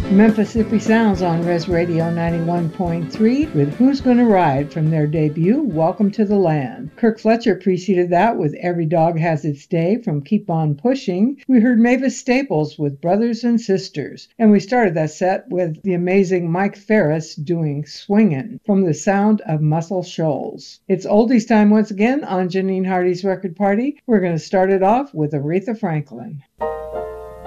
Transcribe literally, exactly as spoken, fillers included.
Mississippi Sounds on Res Radio ninety-one point three with Who's Gonna Ride from their debut, Welcome to the Land. Kirk Fletcher preceded that with Every Dog Has Its Day from Keep On Pushing. We heard Mavis Staples with Brothers and Sisters. And we started that set with the amazing Mike Ferris doing Swingin' from the Sound of Muscle Shoals. It's oldies time once again on Janine Hardy's Record Party. We're going to start it off with Aretha Franklin.